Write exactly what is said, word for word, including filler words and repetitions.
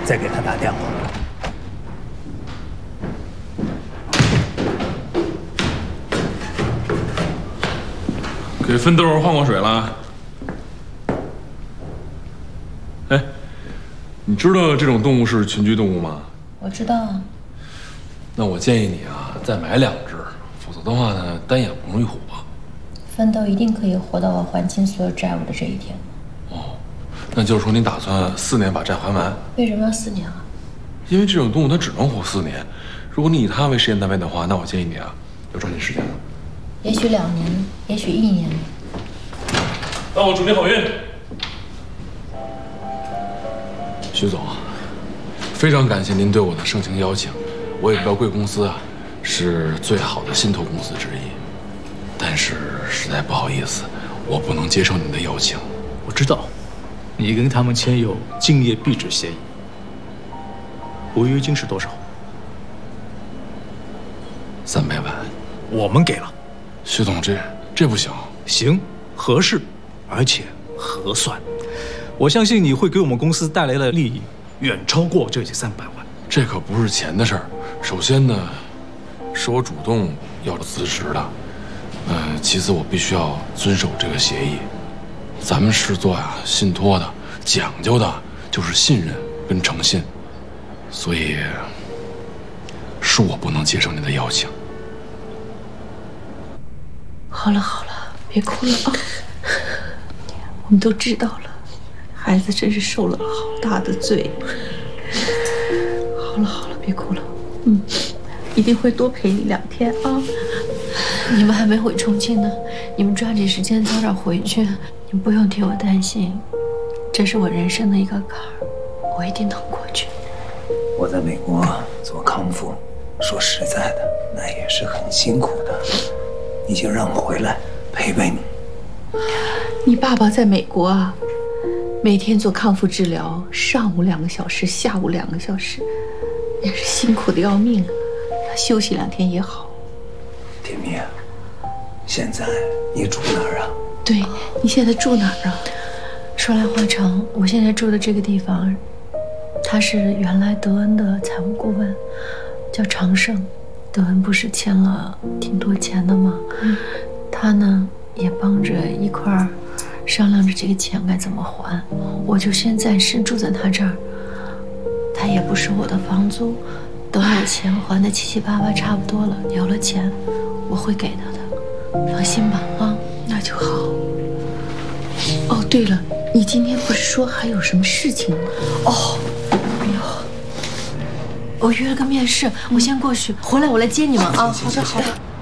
再给他打电话。 给奋斗换过水了。哎，你知道这种动物是群居动物吗？ 我知道啊。 那我建议你啊，再买两只，否则的话呢，单眼不容易虎吧。 奋斗一定可以活到我还清所有债务的这一天。 哦，那就是说你打算四年把债还完？ 为什么要四年啊？ 因为这种动物它只能活四年。如果你以它为实验单位的话，那我建议你啊，要抓紧时间了。 也许两年，也许一年。 那我祝你好运。徐总，非常感谢您对我的盛情邀请。我也知道贵公司啊是最好的信托公司之一，但是实在不好意思，我不能接受您的邀请。 我知道，你跟他们签有竞业壁纸协议，违约金是多少？ 三百万。 我们给了。 徐总，这这不行。 行，合适，而且合算。我相信你会给我们公司带来的利益远超过这三百万。 这可不是钱的事儿。首先呢，是我主动要辞职的。呃，其次我必须要遵守这个协议。咱们是做呀信托的，讲究的就是信任跟诚信，所以是我不能接受您的邀请。 好了好了，别哭了啊！我们都知道了，孩子真是受了好大的罪。好了好了，别哭了，嗯，一定会多陪你两天啊。 你们还没回重庆呢，你们抓紧时间早点回去。你不用替我担心，这是我人生的一个坎儿，我一定能过去。 我在美国做康复，说实在的，那也是很辛苦的。你就让我回来陪陪你。 你爸爸在美国啊，每天做康复治疗，上午两个小时，下午两个小时，也是辛苦的要命啊。他休息两天也好。 甜蜜，现在你住哪儿啊？ 对，你现在住哪儿啊？ 说来话长，我现在住的这个地方，他是原来德恩的财务顾问，叫长盛。德恩不是欠了挺多钱的吗？嗯，他呢也帮着一块儿商量着这个钱该怎么还。我就先暂时住在他这儿，他也不收我的房租。等我钱还的七七八八差不多了，有了钱，我会给他的，放心吧啊。 那就好。哦，对了，你今天不是说还有什么事情吗？ 哦，哎呦，我约了个面试，我先过去，回来我来接你们啊。 好的，好的。